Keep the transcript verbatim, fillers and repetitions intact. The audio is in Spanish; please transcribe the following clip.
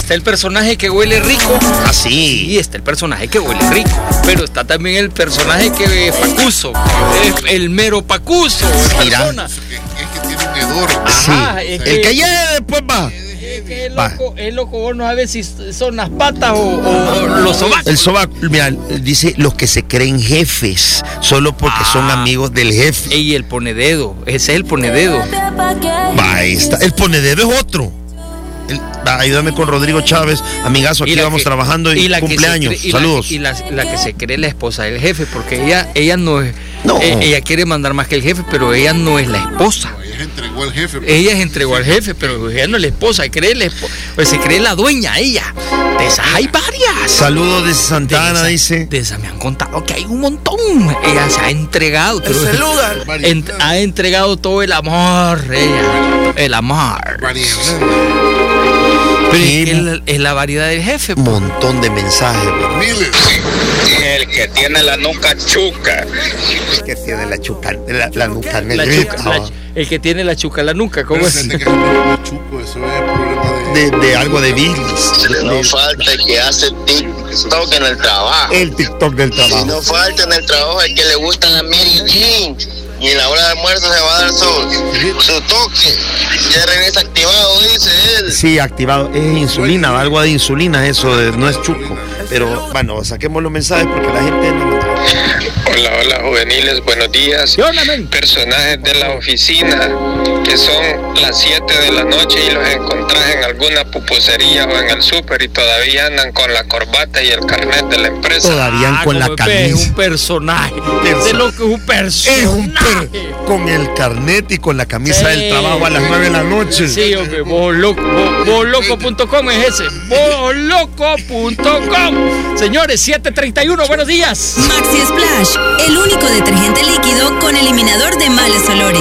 está el personaje que huele rico. Ah, sí. Y está el personaje que huele rico. Pero está también el personaje que es pacuso. Es el mero pacuso. Mira. Persona. Es que tiene un hedor. Ajá, Sí. es El que- que llegue después va. Es que es Va. loco, es loco, vos no sabes si son las patas o, o los sobacos. El sobaco, mira, dice los que se creen jefes solo porque Ah. son amigos del jefe. Y el pone dedo, ese es el pone dedo. Va, ahí está. El ponedero es otro. El- va, ayúdame con Rodrigo Chávez, amigazo, aquí la vamos que- trabajando y, la que se cumpleaños. cree- y la- Saludos. y la, la que se cree la esposa del jefe, porque ella, ella no es. No. eh, ella quiere mandar más que el jefe, pero ella no es la esposa. Ella se entregó al jefe. Ella es entregó al jefe, pero ella no es la esposa, se cree la esposa, pues se cree la dueña ella. De esas hay varias. Saludos desde Santana, de dice. esa, de esas me han contado que hay un montón. Ella se ha entregado, pero lugar. ent- ha entregado todo el amor, ella, el amor. Variedad. Pero Sí. es, que es la, es la variedad del jefe. Un montón de mensajes, ¿verdad? Miles. El que tiene la nuca chuca. Que tiene la chuca, la, la nuca La negrita. chuca, la- el que tiene la chuca la nuca, ¿cómo Pero es? fíjate que es un problema chuco, eso es problema de. de, de algo de bilis. No falta el que hace TikTok en el trabajo. El TikTok del Y trabajo. no falta en el trabajo el que le gusta la Mary Jane. Y en la hora de almuerzo se va a dar su, su toque. Ya regresa activado, dice él. Sí, activado. Es insulina, algo de insulina, eso de- no es chuco. Pero bueno, saquemos los mensajes porque la gente no. Hola, hola juveniles, buenos días. ¿Qué onda, men? Personajes de la oficina que son las siete de la noche y los encontrás en alguna pupusería o en el súper y todavía andan con la corbata y el carnet de la empresa. Todavía Ah, con la como ves, es camisa. un personaje. Perso- De lo que es un personaje. Es un per con el carnet y con la camisa Sí. del trabajo a las nueve de la noche. Sí, hombre, vos loco, vos, vos loco punto com es ese. vos loco punto com. Señores, siete treinta y uno, buenos días. Maxi Splash, el único detergente líquido con eliminador de malos olores.